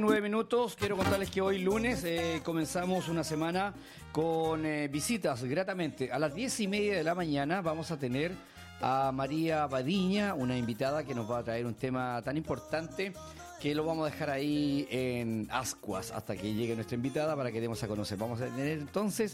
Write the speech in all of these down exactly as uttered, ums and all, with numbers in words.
Nueve minutos, quiero contarles que hoy lunes eh, comenzamos una semana con eh, visitas gratamente. A las diez y media de la mañana vamos a tener a María Badiña, una invitada que nos va a traer un tema tan importante que lo vamos a dejar ahí en ascuas hasta que llegue nuestra invitada para que demos a conocer. Vamos a tener entonces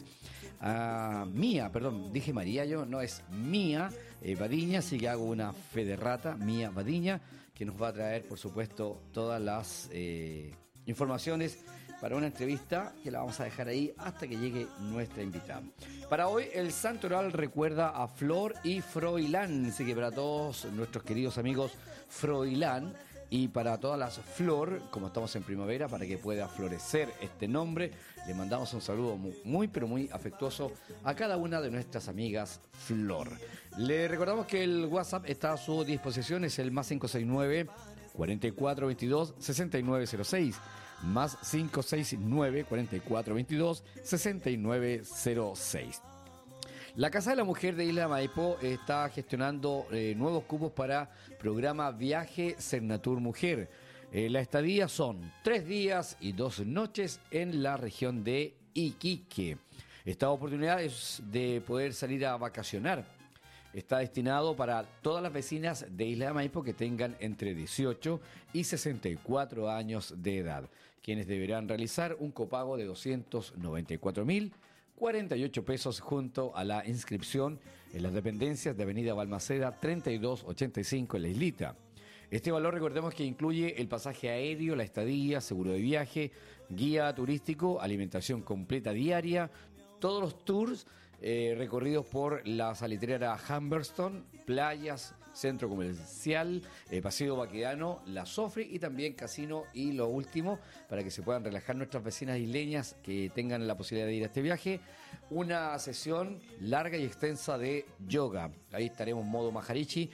a Mía, perdón, dije María yo, no es Mía eh, Badiña, así que hago una fe de rata, Mía Badiña, que nos va a traer, por supuesto, todas las eh, informaciones para una entrevista que la vamos a dejar ahí hasta que llegue nuestra invitada. Para hoy, el Santo Oral recuerda a Flor y Froilán, así que para todos nuestros queridos amigos Froilán y para todas las Flor, como estamos en primavera, para que pueda florecer este nombre, le mandamos un saludo muy, muy pero muy afectuoso a cada una de nuestras amigas Flor. Le recordamos que el WhatsApp está a su disposición, es el más cinco seis nueve, cuarenta y cuatro veintidós, sesenta y nueve cero seis, más cinco seis nueve, cuarenta y cuatro veintidós, sesenta y nueve cero seis. La Casa de la Mujer de Isla de Maipo está gestionando eh, nuevos cupos para programa Viaje Cernatur Mujer. Eh, la estadía son tres días y dos noches en la región de Iquique. Esta oportunidad es de poder salir a vacacionar. Está destinado para todas las vecinas de Isla de Maipo que tengan entre dieciocho y sesenta y cuatro años de edad, quienes deberán realizar un copago de doscientos noventa y cuatro mil cuarenta y ocho pesos junto a la inscripción en las dependencias de Avenida Balmaceda treinta y dos ochenta y cinco en La Islita. Este valor, recordemos que incluye el pasaje aéreo, la estadía, seguro de viaje, guía turístico, alimentación completa diaria, todos los tours eh, recorridos por la salitrera Humberston, playas, centro comercial, eh, paseo Baquedano, la Sofri y también casino. Y lo último, para que se puedan relajar nuestras vecinas isleñas que tengan la posibilidad de ir a este viaje, una sesión larga y extensa de yoga. Ahí estaremos en modo Maharishi,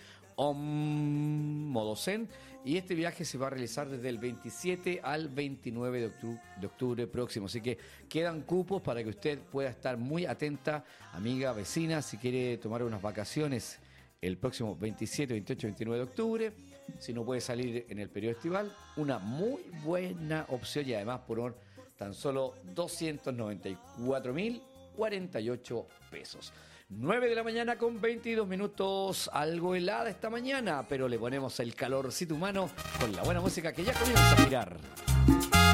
Om, modo Zen, y este viaje se va a realizar desde el veintisiete al veintinueve de octubre, de octubre próximo, así que quedan cupos para que usted pueda estar muy atenta, amiga, vecina, si quiere tomar unas vacaciones el próximo veintisiete, veintiocho, veintinueve de octubre, si no puede salir en el periodo estival, una muy buena opción y además por un, tan solo doscientos noventa y cuatro mil cuarenta y ocho pesos. nueve de la mañana con veintidós minutos, algo helada esta mañana, pero le ponemos el calorcito humano con la buena música que ya comienza a girar.